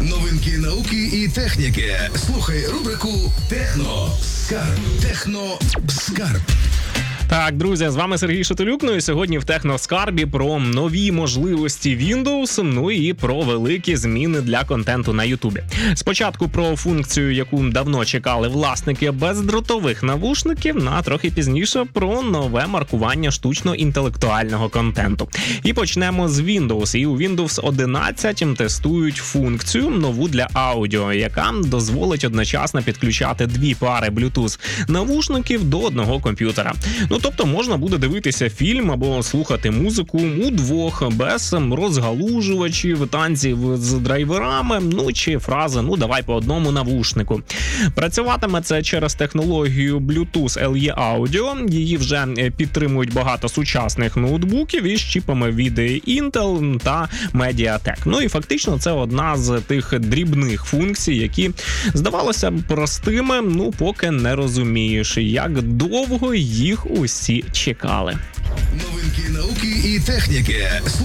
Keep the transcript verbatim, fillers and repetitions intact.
Новинки науки і техніки. Слухай рубрику «Техно Скарб». Техно Скарб. Так, друзі, з вами Сергій Шатилюк, ну і сьогодні в Техноскарбі про нові можливості Windows, ну і про великі зміни для контенту на Ютубі. Спочатку про функцію, яку давно чекали власники бездротових навушників, а трохи пізніше про нове маркування штучно-інтелектуального контенту. І почнемо з Windows. І у Windows одинадцять тестують функцію нову для аудіо, яка дозволить одночасно підключати дві пари Bluetooth навушників до одного комп'ютера. Ну, тобто можна буде дивитися фільм або слухати музику удвох, без розгалужувачів, танців з драйверами, ну чи фрази «ну давай по одному навушнику». Працюватиме це через технологію Bluetooth ел і Audio, її вже підтримують багато сучасних ноутбуків із чіпами від Intel та Mediatek. Ну і фактично це одна з тих дрібних функцій, які здавалося простими, ну поки не розумієш, як довго їх усі чекали. Новинки науки і техніки.